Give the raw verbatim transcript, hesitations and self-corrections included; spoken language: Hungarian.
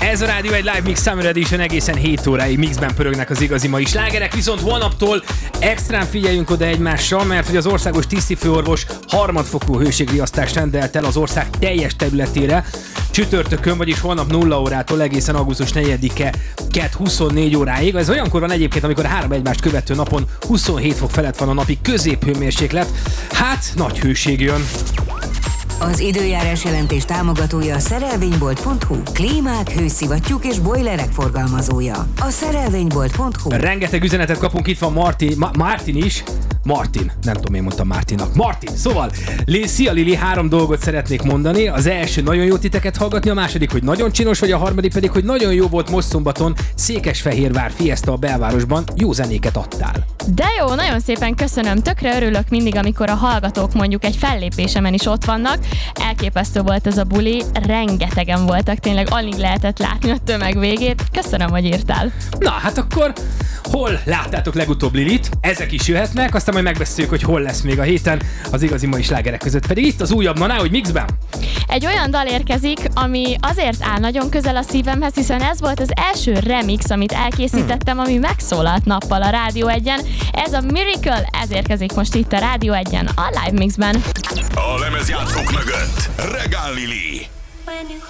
Ez a Rádió egy Live Mix Summer Edition, egészen hét óráig mixben pörögnek az igazi mai slágerek, viszont holnaptól extrán figyeljünk oda egymással, mert hogy az országos tisztifőorvos harmadfokú hőségriasztást rendelt el az ország teljes területére csütörtökön, vagyis holnap nulla órától egészen augusztus negyedike kedd huszonnégy óráig. Ez olyankor van egyébként, amikor a három egymást követő napon huszonhét fok felett van a napi középhőmérséklet. Hát, nagy hőség jön. Az időjárás jelentés támogatója a szerelvénybolt pont hu. Klímák, hőszivattyúk és bojlerek forgalmazója. A szerelvénybolt pont hu. Rengeteg üzenetet kapunk, itt van Martin, Ma- Martin is. Martin, nem tudom, én mondtam Martinnak. Martin, szóval, szia Lili, három dolgot szeretnék mondani. Az első, nagyon jó titeket hallgatni, a második, hogy nagyon csinos vagy, a harmadik pedig, hogy nagyon jó volt most szombaton Székesfehérvár Fiesta a belvárosban, jó zenéket adtál. De jó, nagyon szépen köszönöm, tökre örülök mindig, amikor a hallgatók mondjuk egy fellépésemen is ott vannak. Elképesztő volt ez a buli, rengetegen voltak, tényleg alig lehetett látni a tömeg végét. Köszönöm, hogy írtál. Na, hát akkor hol láttátok legutóbb Lilit? Ezek is jöhetnek, aztán majd megbeszéljük, hogy hol lesz még a héten, az igazi mai slágerek között pedig itt az újabb Naná, hogy mixben. Egy olyan dal érkezik, ami azért áll nagyon közel a szívemhez, hiszen ez volt az első remix, amit elkészítettem, ami megszólalt nappal a Rádió egyen. Ez a Miracle, ez érkezik most itt a Rádió egyen, a Live Mixben. A lemezjátszók mögött Regál Lili. When you